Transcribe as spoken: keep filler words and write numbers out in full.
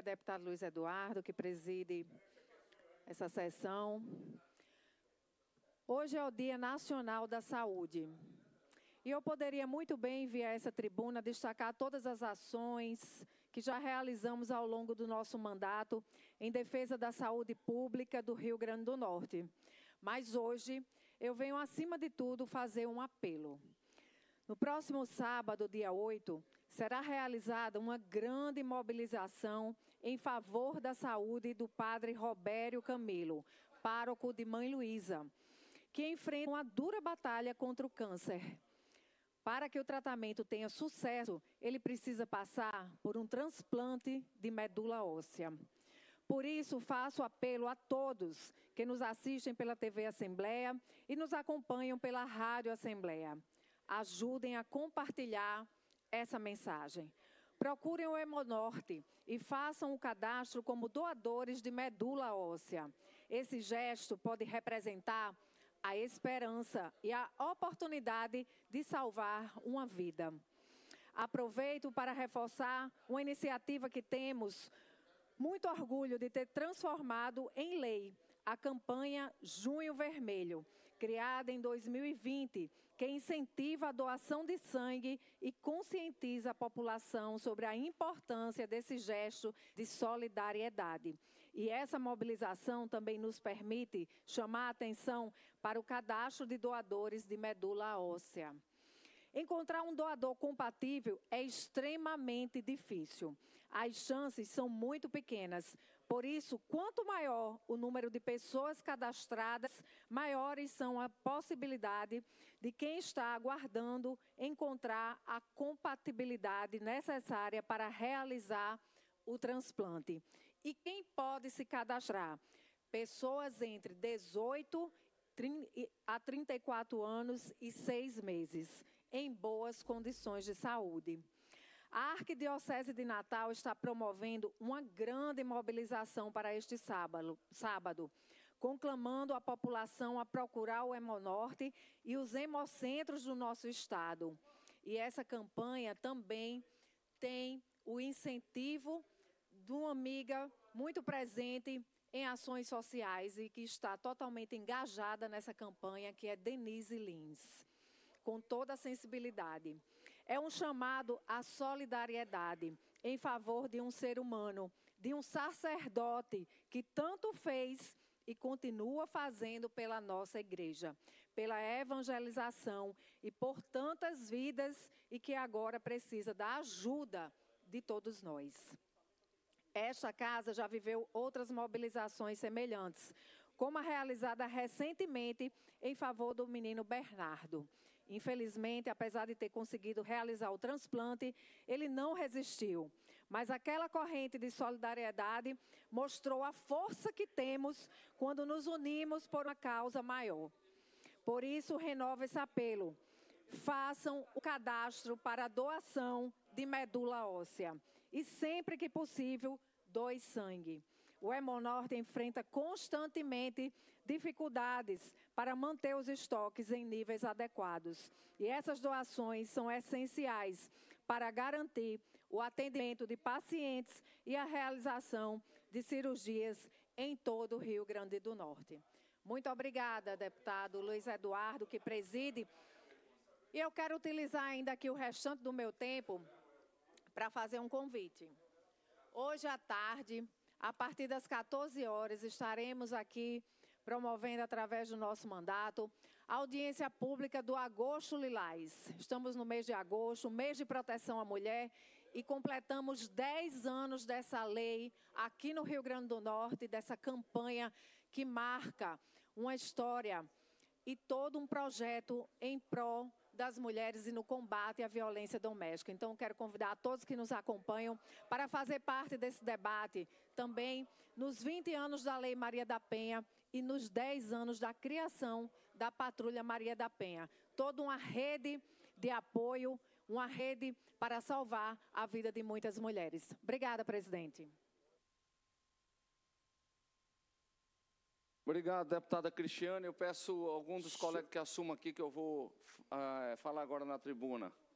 deputado Luiz Eduardo, que preside essa sessão. Hoje é o Dia Nacional da Saúde. E eu poderia muito bem vir a essa tribuna destacar todas as ações que já realizamos ao longo do nosso mandato em defesa da saúde pública do Rio Grande do Norte. Mas hoje eu venho, acima de tudo, fazer um apelo. No próximo sábado, dia oito, será realizada uma grande mobilização em favor da saúde do padre Robério Camilo, pároco de Mãe Luísa, que enfrenta uma dura batalha contra o câncer. Para que o tratamento tenha sucesso, ele precisa passar por um transplante de medula óssea. Por isso, faço apelo a todos que nos assistem pela T V Assembleia e nos acompanham pela Rádio Assembleia. Ajudem a compartilhar essa mensagem. Procurem o Hemonorte e façam o cadastro como doadores de medula óssea. Esse gesto pode representar a esperança e a oportunidade de salvar uma vida. Aproveito para reforçar uma iniciativa que temos muito orgulho de ter transformado em lei, a campanha Junho Vermelho, criada em dois mil e vinte, que incentiva a doação de sangue e conscientiza a população sobre a importância desse gesto de solidariedade. E essa mobilização também nos permite chamar a atenção para o cadastro de doadores de medula óssea. Encontrar um doador compatível é extremamente difícil. As chances são muito pequenas. Por isso, quanto maior o número de pessoas cadastradas, maiores são a possibilidade de quem está aguardando encontrar a compatibilidade necessária para realizar o transplante. E quem pode se cadastrar? Pessoas entre dezoito a trinta e quatro anos e seis meses, em boas condições de saúde. A Arquidiocese de Natal está promovendo uma grande mobilização para este sábado, sábado, conclamando a população a procurar o Hemonorte e os hemocentros do nosso estado. E essa campanha também tem o incentivo de uma amiga muito presente em ações sociais e que está totalmente engajada nessa campanha, que é Denise Lins, com toda a sensibilidade. É um chamado à solidariedade em favor de um ser humano, de um sacerdote que tanto fez e continua fazendo pela nossa igreja, pela evangelização e por tantas vidas e que agora precisa da ajuda de todos nós. Esta casa já viveu outras mobilizações semelhantes, como a realizada recentemente em favor do menino Bernardo. Infelizmente, apesar de ter conseguido realizar o transplante, ele não resistiu. Mas aquela corrente de solidariedade mostrou a força que temos quando nos unimos por uma causa maior. Por isso, renovo esse apelo. Façam o cadastro para a doação de medula óssea. E sempre que possível, doe sangue. O Hemonorte enfrenta constantemente dificuldades para manter os estoques em níveis adequados. E essas doações são essenciais para garantir o atendimento de pacientes e a realização de cirurgias em todo o Rio Grande do Norte. Muito obrigada, deputado Luiz Eduardo, que preside. E eu quero utilizar ainda aqui o restante do meu tempo para fazer um convite. Hoje à tarde, a partir das quatorze horas, estaremos aqui promovendo, através do nosso mandato, a audiência pública do Agosto Lilás. Estamos no mês de agosto, mês de proteção à mulher, e completamos dez anos dessa lei aqui no Rio Grande do Norte, dessa campanha que marca uma história e todo um projeto em prol das mulheres e no combate à violência doméstica. Então, quero convidar a todos que nos acompanham para fazer parte desse debate também nos vinte anos da Lei Maria da Penha e nos dez anos da criação da Patrulha Maria da Penha. Toda uma rede de apoio, uma rede para salvar a vida de muitas mulheres. Obrigada, presidente. Obrigado, deputada Cristiane. Eu peço a algum dos colegas que assuma aqui, que eu vou uh, falar agora na tribuna.